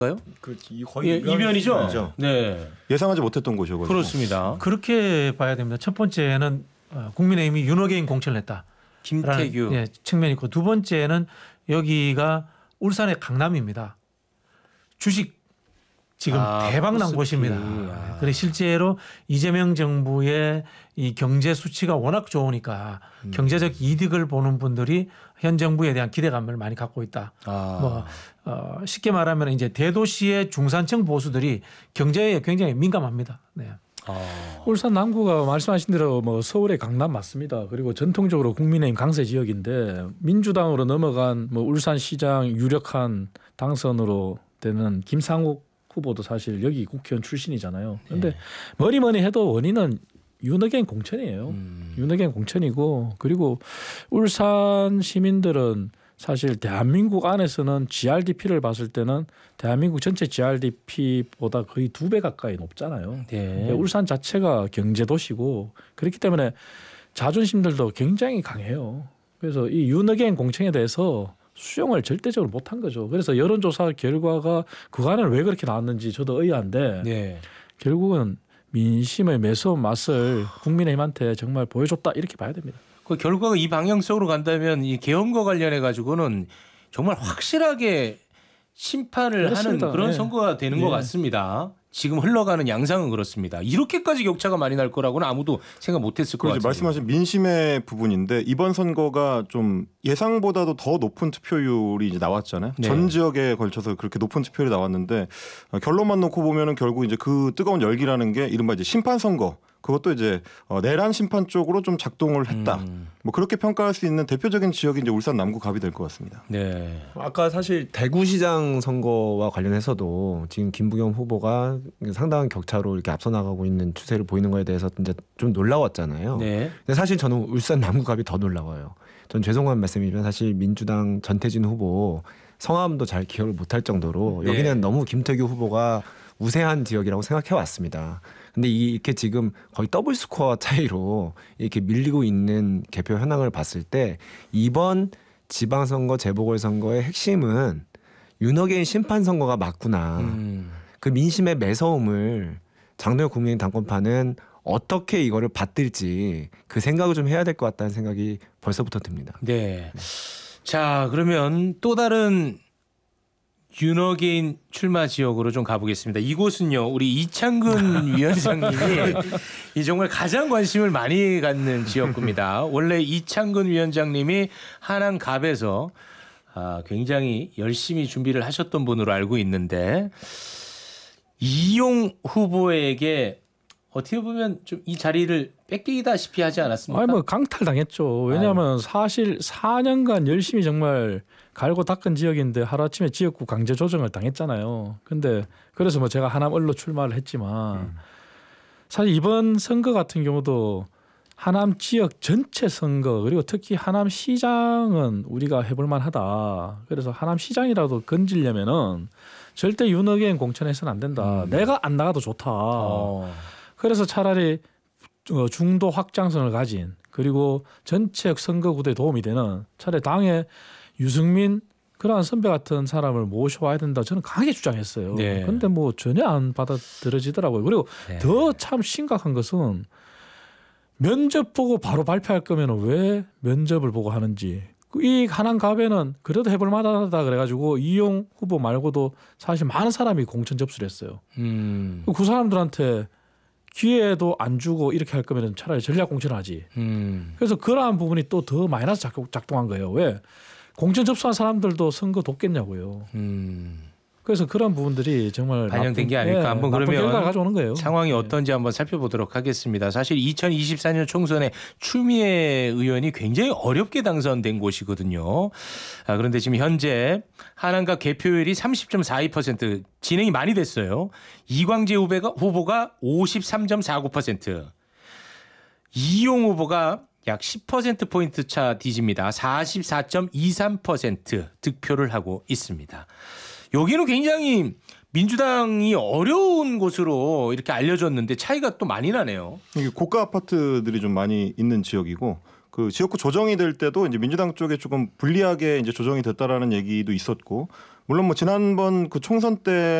그렇지. 거의 이변이죠. 네, 예상하지 못했던 곳이거든요. 그렇습니다. 그렇게 봐야 됩니다. 첫 번째는 국민의힘이 윤호개인 공천을 했다. 김태규. 예, 측면이 있고 두 번째는 여기가 울산의 강남입니다. 주식 지금 대박 난 곳입니다. 그래 실제로 이재명 정부의 이 경제 수치가 워낙 좋으니까 경제적 이득을 보는 분들이 현 정부에 대한 기대감을 많이 갖고 있다. 쉽게 말하면 이제 대도시의 중산층 보수들이 경제에 굉장히 민감합니다. 네. 울산 남구가 말씀하신 대로 뭐 서울의 강남 맞습니다. 그리고 전통적으로 국민의힘 강세 지역인데 민주당으로 넘어간 뭐 울산시장 유력한 당선으로 되는 김상욱 후보도 사실 여기 국회의원 출신이잖아요. 그런데 뭐니 해도 원인은 윤핵관 공천이에요. 윤핵관 공천이고 그리고 울산 시민들은 사실 대한민국 안에서는 GRDP를 봤을 때는 대한민국 전체 GRDP보다 거의 2배 가까이 높잖아요. 네. 울산 자체가 경제도시고 그렇기 때문에 자존심들도 굉장히 강해요. 그래서 이 윤핵관 공천에 대해서 수용을 절대적으로 못한 거죠. 그래서 여론조사 결과가 그간에 왜 그렇게 나왔는지 저도 의아한데 네. 결국은 민심의 매서운 맛을 국민의힘한테 정말 보여줬다 이렇게 봐야 됩니다. 그 결과가 이 방향성으로 간다면 이 계엄과 관련해 가지고는 정말 확실하게 심판을 그렇습니다. 하는 그런 네. 선거가 되는 것 같습니다. 지금 흘러가는 양상은 그렇습니다. 이렇게까지 격차가 많이 날 거라고는 아무도 생각 못했을 것 같아요. 말씀하신 민심의 부분인데 이번 선거가 좀 예상보다도 더 높은 투표율이 이제 나왔잖아요. 네. 전 지역에 걸쳐서 그렇게 높은 투표율이 나왔는데 결론만 놓고 보면은 결국 이제 그 뜨거운 열기라는 게 이른바 이제 심판 선거. 그것도 이제 내란 심판 쪽으로 좀 작동을 했다. 뭐 그렇게 평가할 수 있는 대표적인 지역이 이제 울산 남구 갑이 될 것 같습니다. 네. 아까 사실 대구시장 선거와 관련해서도 지금 김부겸 후보가 상당한 격차로 이렇게 앞서 나가고 있는 추세를 보이는 거에 대해서 이제 좀 놀라웠잖아요. 네. 근데 사실 저는 울산 남구 갑이 더 놀라워요. 전 죄송한 말씀이지만 사실 민주당 전태진 후보 성함도 잘 기억을 못할 정도로 네. 여기는 너무 김태규 후보가 우세한 지역이라고 생각해 왔습니다. 근데 이렇게 지금 거의 더블 스코어 차이로 이렇게 밀리고 있는 개표 현황을 봤을 때 이번 지방선거 재보궐선거의 핵심은 윤핵관 심판 선거가 맞구나. 그 민심의 매서움을 장동혁 국민의힘 당권파는 어떻게 이거를 받들지 그 생각을 좀 해야 될 것 같다는 생각이 벌써부터 듭니다. 네. 자, 그러면 또 다른 윤핵관 출마 지역으로 좀 가보겠습니다. 이곳은요, 우리 이창근 위원장님이 이 정말 가장 관심을 많이 갖는 지역구입니다. 원래 이창근 위원장님이 하남갑에서 굉장히 열심히 준비를 하셨던 분으로 알고 있는데 이용 후보에게 어떻게 보면 좀 이 자리를 뺏기다시피 하지 않았습니까? 아니 뭐 강탈당했죠. 왜냐하면 사실 4년간 열심히 정말 갈고 닦은 지역인데 하루아침에 지역구 강제 조정을 당했잖아요. 근데 그래서 뭐 제가 하남 을로 출마를 했지만 사실 이번 선거 같은 경우도 하남 지역 전체 선거 그리고 특히 하남 시장은 우리가 해볼 만하다. 그래서 하남 시장이라도 건지려면은 절대 윤핵관 공천해서는 안 된다. 내가 안 나가도 좋다. 그래서 차라리 중도 확장성을 가진 그리고 전체 선거구도에 도움이 되는 차라리 당에 유승민 그러한 선배 같은 사람을 모셔와야 된다. 저는 강하게 주장했어요. 네. 그런데 뭐 전혀 안 받아들여지더라고요. 그리고 네. 더 참 심각한 것은 면접 보고 바로 발표할 거면 왜 면접을 보고 하는지. 이 하남갑에는 그래도 해볼 만하다 그래가지고 이용 후보 말고도 사실 많은 사람이 공천 접수를 했어요. 그 사람들한테 기회도 안 주고 이렇게 할 거면 차라리 전략 공천을 하지. 그래서 그러한 부분이 또 더 마이너스 작동한 거예요. 왜? 공천 접수한 사람들도 선거 돕겠냐고요. 그래서 그런 부분들이 정말 반영된 게 아닐까. 한번 그러면 결과를 가져오는 거예요. 상황이 어떤지 한번 살펴보도록 하겠습니다. 사실 2024년 총선에 추미애 의원이 굉장히 어렵게 당선된 곳이거든요. 그런데 지금 현재 하남갑 개표율이 30.42% 진행이 많이 됐어요. 이광재 후보가 53.49%, 이용 후보가 약 10%포인트 차 뒤집니다. 44.23% 득표를 하고 있습니다. 여기는 굉장히 민주당이 어려운 곳으로 이렇게 알려졌는데 차이가 또 많이 나네요. 이게 고가 아파트들이 좀 많이 있는 지역이고 그 지역구 조정이 될 때도 이제 민주당 쪽에 조금 불리하게 이제 조정이 됐다라는 얘기도 있었고 물론 뭐 지난번 그 총선 때